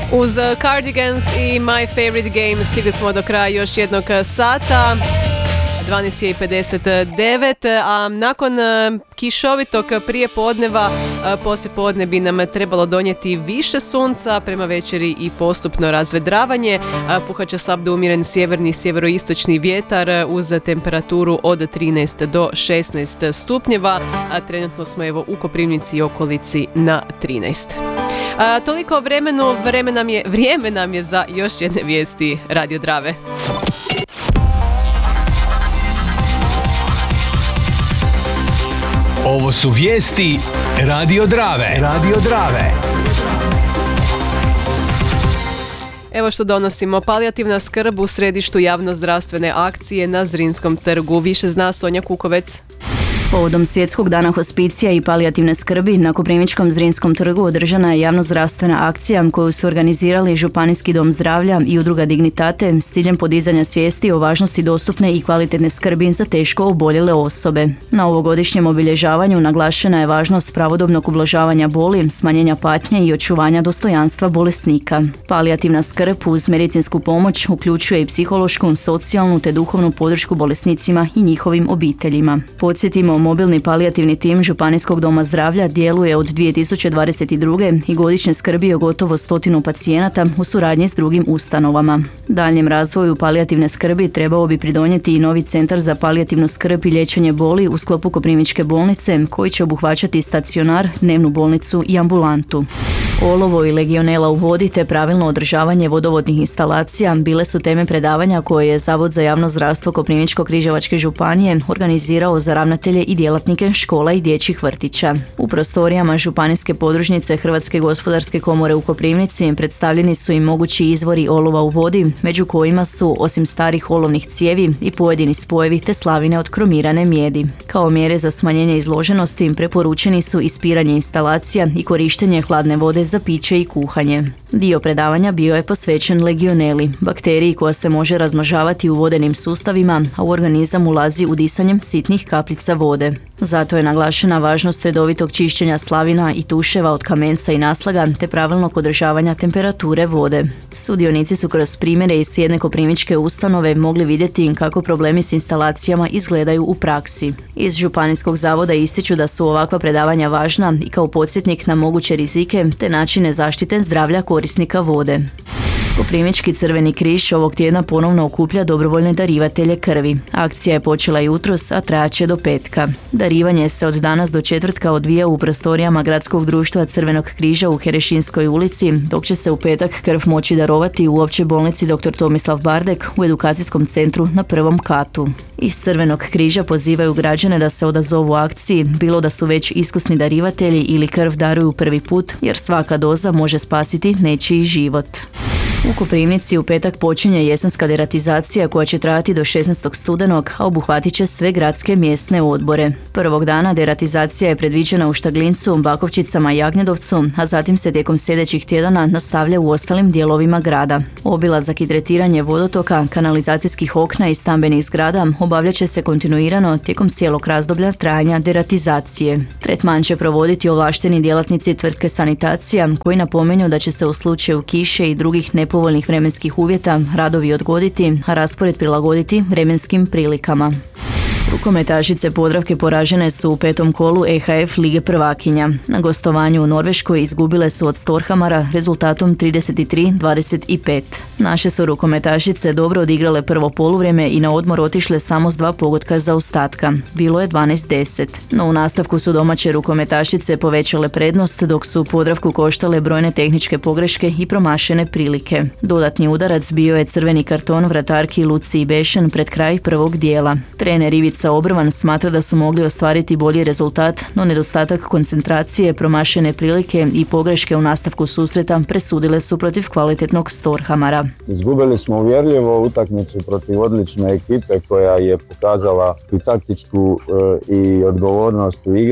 Uz Cardigans i My Favorite Game stigli smo do kraja još jednog sata. 12:59, a nakon kišovitog prijepodneva, poslijepodne bi nam trebalo donijeti više sunca, prema večeri i postupno razvedravanje. Puhat će slab do umjeren sjeverni sjeveroistočni vjetar uz temperaturu od 13 do 16 stupnjeva, a trenutno smo evo u Koprivnici i okolici na 13. Toliko o vremenu, vrijeme nam je za još jedne vijesti Radio Drave. Ovo su vijesti Radio Drave. Radio Drave. Evo što donosimo. Palijativna skrb u središtu javnozdravstvene akcije na Zrinskom trgu. Više zna Sonja Kukovec. Povodom Svjetskog dana hospicija i palijativne skrbi na Koprivničkom Zrinskom trgu održana je javnozdravstvena akcija koju su organizirali Županijski dom zdravlja i udruga Dignitate s ciljem podizanja svijesti o važnosti dostupne i kvalitetne skrbi za teško oboljele osobe. Na ovogodišnjem obilježavanju naglašena je važnost pravodobnog ublažavanja boli, smanjenja patnje i očuvanja dostojanstva bolesnika. Palijativna skrb uz medicinsku pomoć uključuje i psihološku, socijalnu te duhovnu podršku bolesnicima i njihovim obiteljima. Podsjetimo, mobilni palijativni tim Županijskog doma zdravlja djeluje od 2022. i godišnje skrbi o gotovo 100 pacijenata u suradnji s drugim ustanovama. Daljnjem razvoju palijativne skrbi trebao bi pridonijeti i novi centar za palijativnu skrb i liječenje boli u sklopu Koprivničke bolnice koji će obuhvaćati stacionar, dnevnu bolnicu i ambulantu. Olovo i legionela u vodi te pravilno održavanje vodovodnih instalacija bile su teme predavanja koje je Zavod za javno zdravstvo Koprivničko-križevačke županije organizirao za ravnatelje i djelatnike škola i dječjih vrtića. U prostorijama županijske podružnice Hrvatske gospodarske komore u Koprivnici predstavljeni su i mogući izvori olova u vodi, među kojima su, osim starih olovnih cijevi, i pojedini spojevi te slavine od kromirane mijedi. Kao mjere za smanjenje izloženosti preporučeni su ispiranje instalacija i korištenje hladne vode za piće i kuhanje. Dio predavanja bio je posvećen legioneli, bakteriji koja se može razmnožavati u vodenim sustavima, a u organizam ulazi udisanjem sitnih kapljica vode. Zato je naglašena važnost redovitog čišćenja slavina i tuševa od kamenca i naslaga te pravilnog održavanja temperature vode. Sudionici su kroz primjere iz jedne koprivničke ustanove mogli vidjeti kako problemi s instalacijama izgledaju u praksi. Iz Županijskog zavoda ističu da su ovakva predavanja važna i kao podsjetnik na moguće rizike te načine zaštite zdravlja korisnika vode. Koprivnički Crveni križ ovog tjedna ponovno okuplja dobrovoljne darivatelje krvi. Akcija je počela jutros, a trajaće do petka. Darivanje se od danas do četvrtka odvija u prostorijama Gradskog društva Crvenog križa u Herešinskoj ulici, dok će se u petak krv moći darovati u Općoj bolnici dr. Tomislav Bardek u edukacijskom centru na prvom katu. Iz Crvenog križa pozivaju građane da se odazovu akciji, bilo da su već iskusni darivatelji ili krv daruju prvi put, jer svaka doza može spasiti nečiji život. U Koprivnici u petak počinje jesenska deratizacija koja će trajati do 16. studenog, a obuhvatit će sve gradske mjesne odbore. Prvog dana deratizacija je predviđena u Štaglincu, Bakovčicama i Jagnjedovcu, a zatim se tijekom sljedećih tjedana nastavlja u ostalim dijelovima grada. Obilazak i tretiranje vodotoka, kanalizacijskih okna i stambenih zgrada obavljat će se kontinuirano tijekom cijelog razdoblja trajanja deratizacije. Tretman će provoditi ovlašteni djelatnici tvrtke Sanitacija koji napominju da će se u slučaju kiše i drugih nepovoljnih vremenskih uvjeta radovi odgoditi, a raspored prilagoditi vremenskim prilikama. Rukometašice Podravke poražene su u petom kolu EHF Lige prvakinja. Na gostovanju u Norveškoj izgubile su od Storhamara rezultatom 33-25. Naše su rukometašice dobro odigrale prvo poluvrijeme i na odmor otišle samo s 2 pogotka zaostatka. Bilo je 12-10. No u nastavku su domaće rukometašice povećale prednost, dok su Podravku koštale brojne tehničke pogreške i promašene prilike. Dodatni udarac bio je crveni karton vratarki Luciji Bešen pred kraj prvog dijela. Trener Ivica Obrvan smatra da su mogli ostvariti bolji rezultat, no nedostatak koncentracije, promašene prilike i pogreške u nastavku susreta presudile su protiv kvalitetnog Storhamara. Izgubili smo uvjerljivo utakmicu protiv odlične ekipe koja je pokazala i taktičku i odgovornost u igri.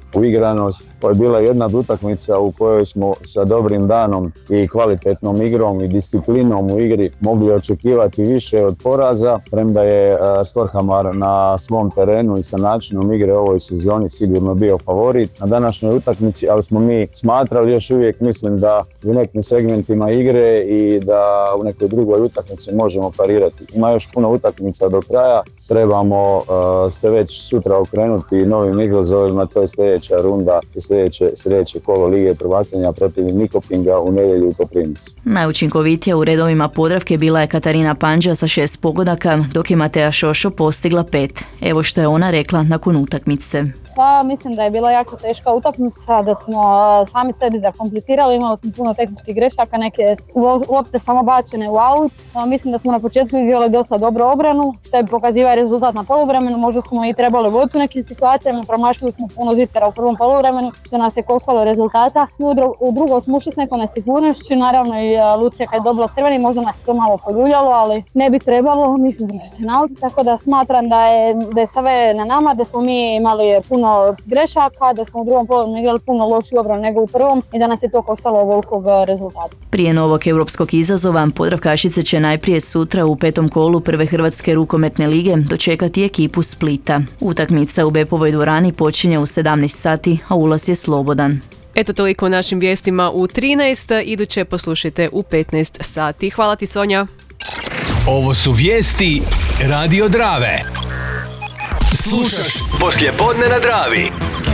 uigranost. Ovo je bila jedna od utakmica u kojoj smo sa dobrim danom i kvalitetnom igrom i disciplinom u igri mogli očekivati više od poraza, premda je Storhamar na svom terenu i sa načinom igre u ovoj sezoni sigurno bio favorit na današnjoj utakmici, ali smo mi smatrali, još uvijek mislim da u nekim segmentima igre i da u nekoj drugoj utakmici možemo parirati. Ima još puno utakmica do kraja, trebamo se već sutra okrenuti novim izazovima, to je sljedeća runda i sljedeće kolo Lige prvakinja protiv Nikopinga u nedjelju u Koprivnici. Najučinkovitija u redovima Podravke bila je Katarina Panđa sa 6 pogodaka, dok je Mateja Šošo postigla 5. Evo što je ona rekla nakon utakmice. Pa mislim da je bila jako teška utakmica, da smo sami sebi zakomplicirali, imali smo puno tehničkih grešaka, neke lopte samo bačene u aut. Mislim da smo na početku igrali dosta dobro obranu, što je pokazivao rezultat na poluvremenu, možda smo i trebali voditi u nekim situacijama, promašili smo puno zicera u prvom poluvremenu, što nas je koštalo rezultata. U drugo smo ušli s nekom nesigurnošću, naravno i Lucija kad je dobila crveni, možda nas je to malo poljuljalo, ali ne bi trebalo, mi smo profesionalci, tako da smatram da je sve na nama, da smo mi imali puno grešaka, da smo u drugom poluvremenu igrali puno lošiju obranu nego u prvom i da nas je to koštalo ovolikog rezultata. Prije novog europskog izazova Podravkašice će najprije sutra u 5. kolu prve Hrvatske rukometne lige dočekati ekipu Splita. Utakmica u Bepovoj dvorani počinje u 17 sati, a ulaz je slobodan. Eto toliko o našim vijestima u 13, iduće poslušajte u 15 sati. Hvala ti, Sonja. Ovo su vijesti Radio Drave. Slušaš poslijepodne na Dravi.